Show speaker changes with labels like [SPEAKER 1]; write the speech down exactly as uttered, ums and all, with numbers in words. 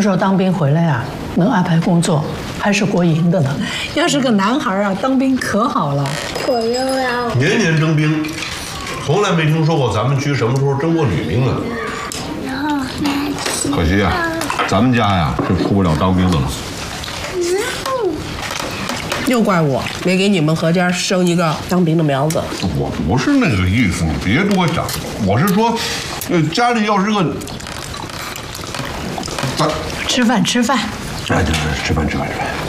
[SPEAKER 1] 说当兵回来啊，能安排工作，还是国营的呢。要是个男孩啊，当兵可好了。
[SPEAKER 2] 我又要
[SPEAKER 3] 年年征兵，从来没听说过咱们区什么时候征过女兵啊。可惜啊，咱们家呀是出不了当兵的了。
[SPEAKER 4] 又怪我没给你们何家生一个当兵的苗子。
[SPEAKER 3] 我不是那个意思，你别多讲。我是说，呃，家里要是个，咱
[SPEAKER 1] 吃饭吃饭。
[SPEAKER 3] 哎，对对，吃饭吃饭吃饭。